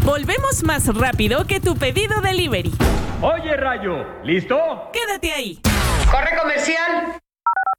Volvemos más rápido que tu pedido delivery. Oye, Rayo, ¿listo? Quédate ahí. ¡Corre, comercial!